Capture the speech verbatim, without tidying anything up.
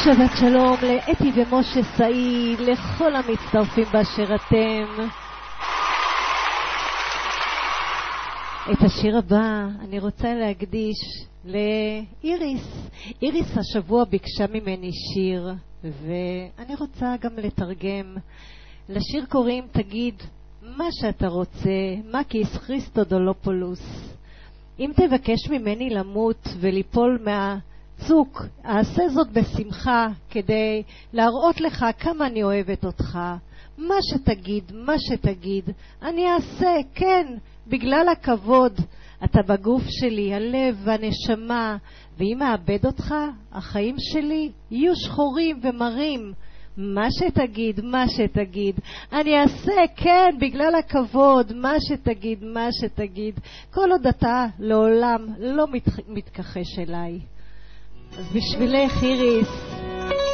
שבת שלום לאתי ומשה סעיד, לכל המצטרפים באשר אתם. את השיר הבא אני רוצה להקדיש לאיריס. איריס השבוע ביקשה ממני שיר, ואני רוצה גם לתרגם. לשיר קוראים תגיד מה שאתה רוצה, מקיס כריסטודולופולוס. אם תבקש ממני למות וליפול מה... צוק, אעשה זאת בשמחה כדי להראות לך כמה אני אוהבת אותך. מה שתגיד, מה שתגיד, אני אעשה, כן, בגלל הכבוד. אתה בגוף שלי, הלב והנשמה, ואם אאבד אותך, החיים שלי יהיו שחורים ומרים. מה שתגיד, מה שתגיד, אני אעשה, כן, בגלל הכבוד, מה שתגיד, מה שתגיד. כל עוד אתה לעולם לא מת... מתכחש אליי. אז בשבילך איריס,